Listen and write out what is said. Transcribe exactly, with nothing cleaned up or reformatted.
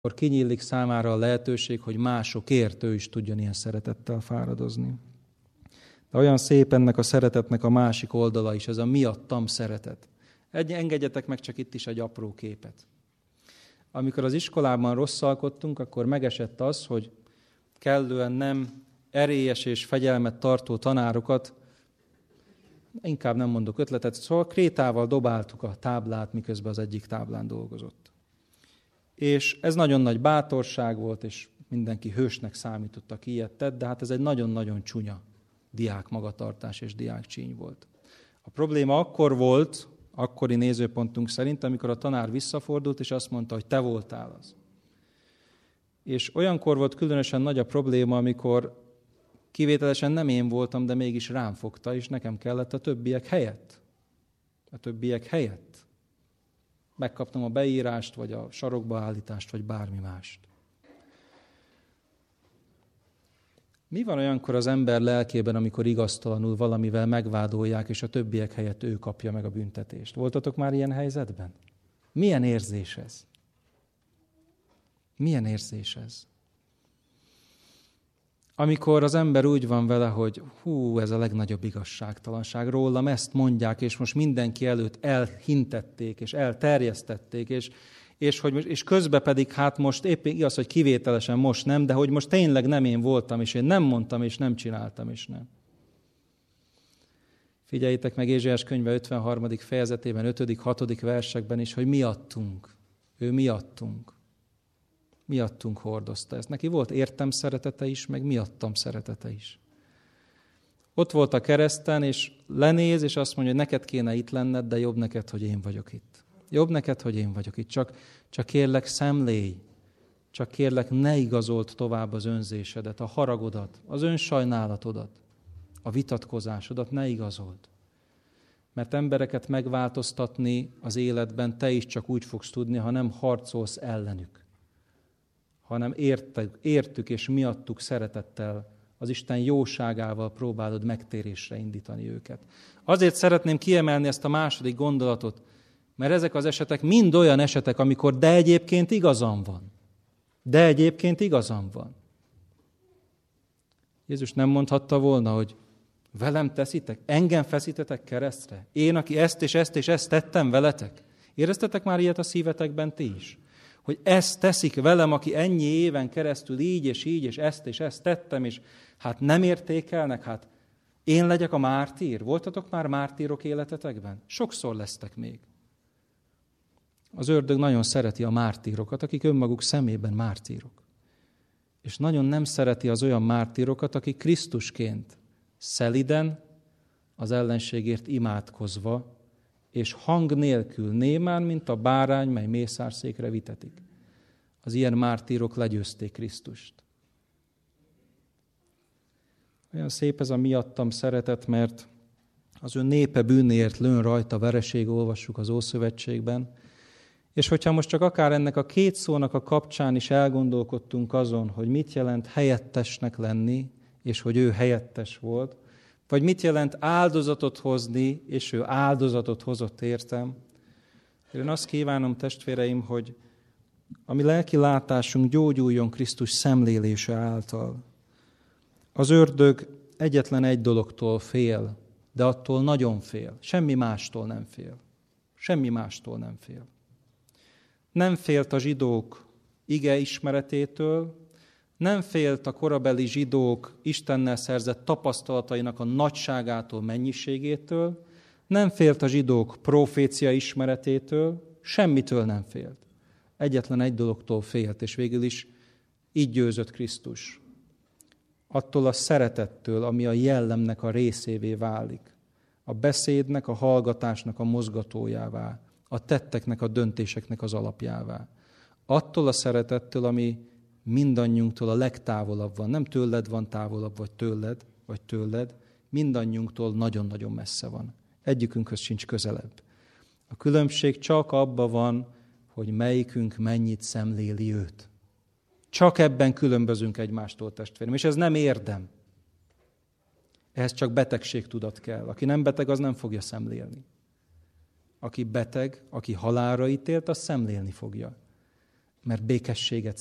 akkor kinyílik számára a lehetőség, hogy másokért ő is tudjon ilyen szeretettel fáradozni. De olyan szép ennek a szeretetnek a másik oldala is, ez a miattam szeretet. Egy, engedjetek meg csak itt is egy apró képet. Amikor az iskolában rosszalkodtunk, akkor megesett az, hogy kellően nem erélyes és fegyelmet tartó tanárokat, inkább nem mondok ötletet, szóval krétával dobáltuk a táblát, miközben az egyik táblán dolgozott. És ez nagyon nagy bátorság volt, és mindenki hősnek számított, aki ilyet tett, de hát ez egy nagyon-nagyon csúnya diák magatartás és diákcsíny volt. A probléma akkor volt, akkori nézőpontunk szerint, amikor a tanár visszafordult, és azt mondta, hogy te voltál az. És olyankor volt különösen nagy a probléma, amikor kivételesen nem én voltam, de mégis rám fogta, és nekem kellett a többiek helyett. A többiek helyett. Megkaptam a beírást, vagy a sarokba állítást, vagy bármi mást. Mi van olyankor az ember lelkében, amikor igaztalanul valamivel megvádolják, és a többiek helyett ő kapja meg a büntetést? Voltatok már ilyen helyzetben? Milyen érzés ez? Milyen érzés ez? Amikor az ember úgy van vele, hogy hú, ez a legnagyobb igazságtalanság, rólam ezt mondják, és most mindenki előtt elhintették, és elterjesztették, és, és, hogy, és közben pedig hát most éppen igaz, hogy kivételesen most nem, de hogy most tényleg nem én voltam, és én nem mondtam, és nem csináltam, és nem. Figyeljétek meg Ézsaiás könyve ötvenharmadik fejezetében, ötödik, hatodik versekben is, hogy miattunk, ő miattunk. Miattunk hordozta ezt. Neki volt értem szeretete is, meg miattam szeretete is. Ott volt a kereszten, és lenéz, és azt mondja, hogy neked kéne itt lenned, de jobb neked, hogy én vagyok itt. Jobb neked, hogy én vagyok itt. Csak, csak kérlek, szemlélj. Csak kérlek, ne igazold tovább az önzésedet, a haragodat, az önsajnálatodat, a vitatkozásodat, ne igazold. Mert embereket megváltoztatni az életben te is csak úgy fogsz tudni, ha nem harcolsz ellenük, hanem értük, értük és miattuk szeretettel, az Isten jóságával próbálod megtérésre indítani őket. Azért szeretném kiemelni ezt a második gondolatot, mert ezek az esetek mind olyan esetek, amikor de egyébként igazam van. De egyébként igazam van. Jézus nem mondhatta volna, hogy velem teszitek, engem feszítetek keresztre? Én, aki ezt és ezt és ezt tettem veletek? Éreztetek már ilyet a szívetekben ti is? Hogy ezt teszik velem, aki ennyi éven keresztül így és így, és ezt és ezt tettem, és hát nem értékelnek, hát én legyek a mártír. Voltatok már mártírok életetekben? Sokszor lesztek még. Az ördög nagyon szereti a mártírokat, akik önmaguk szemében mártírok. És nagyon nem szereti az olyan mártírokat, akik Krisztusként szeliden, az ellenségért imádkozva, és hang nélkül, némán, mint a bárány, mely mészárszékre vitetik. Az ilyen mártírok legyőzték Krisztust. Olyan szép ez a miattam szeretet, mert az ő népe bűnéért lőn rajta vereség, olvassuk az Ószövetségben. És hogyha most csak akár ennek a két szónak a kapcsán is elgondolkodtunk azon, hogy mit jelent helyettesnek lenni, és hogy ő helyettes volt, vagy mit jelent áldozatot hozni, és ő áldozatot hozott értem. Én azt kívánom, testvéreim, hogy a mi lelki látásunk gyógyuljon Krisztus szemlélése által. Az ördög egyetlen egy dologtól fél, de attól nagyon fél. Semmi mástól nem fél. Semmi mástól nem fél. Nem félt a zsidók ige ismeretétől, nem félt a korabeli zsidók Istennel szerzett tapasztalatainak a nagyságától, mennyiségétől, nem félt a zsidók profécia ismeretétől, semmitől nem félt. Egyetlen egy dologtól félt, és végül is így győzött Krisztus. Attól a szeretettől, ami a jellemnek a részévé válik. A beszédnek, a hallgatásnak a mozgatójává, a tetteknek, a döntéseknek az alapjává. Attól a szeretettől, ami mindannyiunktól a legtávolabb van. Nem tőled van távolabb, vagy tőled, vagy tőled. Mindannyiunktól nagyon-nagyon messze van. Egyikünkhöz sincs közelebb. A különbség csak abban van, hogy melyikünk mennyit szemléli őt. Csak ebben különbözünk egymástól, testvérem. És ez nem érdem. Ehhez csak betegségtudat kell. Aki nem beteg, az nem fogja szemlélni. Aki beteg, aki halálra ítélt, az szemlélni fogja. mert békességet